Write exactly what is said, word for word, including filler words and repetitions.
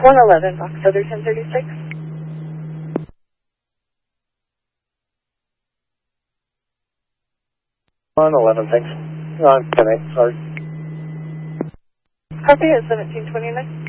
one eleven, Fox Other ten thirty-six. one eleven, thanks. On ten eight, sorry. Copy at seventeen twenty-nine.